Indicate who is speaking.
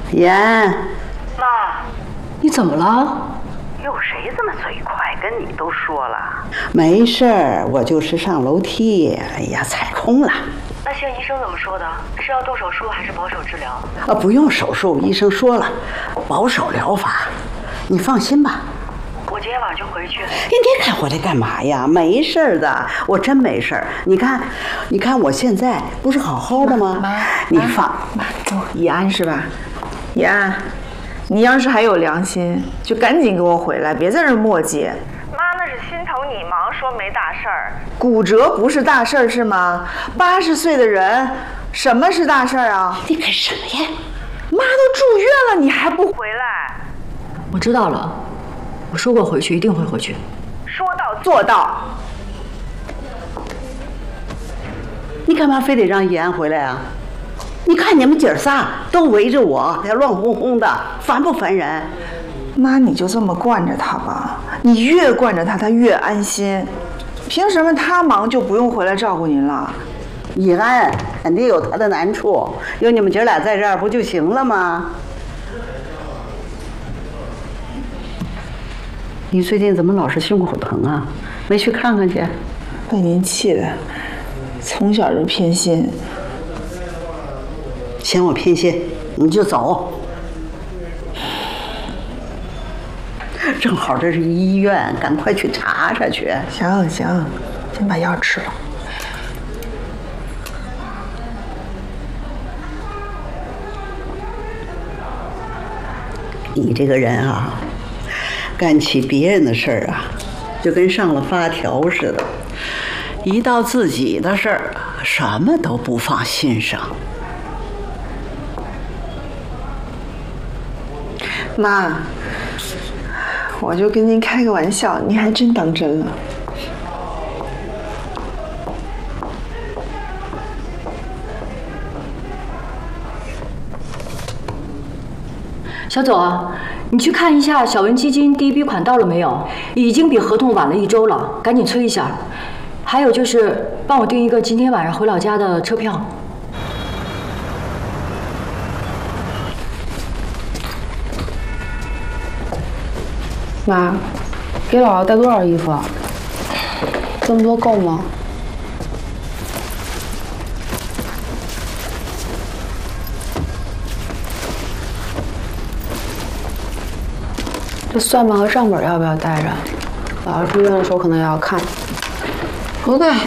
Speaker 1: 妍，
Speaker 2: 妈，
Speaker 3: 你怎么了？
Speaker 2: 有谁这么嘴快，跟你都说了？
Speaker 1: 没事儿，我就是上楼梯，哎呀，踩空了。
Speaker 2: 那现在医生怎么说的？是要动手术还是保守治疗？
Speaker 1: 不用手术，医生说了，保守疗法。你放心吧。
Speaker 2: 我今天晚上就回去。
Speaker 1: 你看回来干嘛呀？没事儿的，我真没事儿。你看我现在不是好好的吗？
Speaker 4: 妈，
Speaker 1: 你放。
Speaker 4: 怡安是吧？怡安，你要是还有良心，就赶紧给我回来，别在这磨叽。
Speaker 2: 妈那是心疼你忙，说没大事儿。
Speaker 4: 骨折不是大事儿是吗？80岁的人，什么是大事儿啊？
Speaker 1: 你干什么呀？
Speaker 4: 妈都住院了，你还不
Speaker 2: 回来？
Speaker 3: 我知道了，我说过回去，一定会回去。
Speaker 2: 说到
Speaker 4: 做到。
Speaker 1: 你干嘛非得让怡安回来啊？你看你们姐儿仨都围着我，还乱哄哄的，烦不烦人？
Speaker 4: 妈，你就这么惯着他吧，你越惯着他，他越安心。凭什么他忙就不用回来照顾您了？
Speaker 1: 怡安肯定有他的难处，有你们姐俩在这儿不就行了吗？你最近怎么老是胸口疼啊？没去看看去？
Speaker 4: 被您气的，从小就偏心。
Speaker 1: 嫌我偏心，你就走。正好这是医院，赶快去查查去。
Speaker 4: 行，先把药吃了。
Speaker 1: 你这个人啊，干起别人的事儿啊，就跟上了发条似的，一到自己的事儿，什么都不放心上。
Speaker 4: 妈，我就跟您开个玩笑，您还真当真了。
Speaker 3: 小左啊，你去看一下小文基金第一笔款到了没有？已经比合同晚了1周了，赶紧催一下。还有就是帮我订一个今天晚上回老家的车票。
Speaker 5: 妈，给姥姥带多少衣服啊？这么多够吗？这算盘和账本要不要带着？姥姥住院的时候可能也要看。不带。